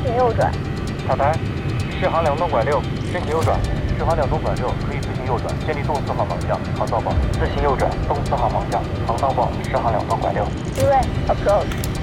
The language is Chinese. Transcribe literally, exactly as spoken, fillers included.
行右转。 塔台，适航两东拐六，申请右转。适航两东拐六，可以自行右转，建立东四号盲降，航道报。自行右转，东四号盲降，航道报，适航两东拐六。 Runway approach。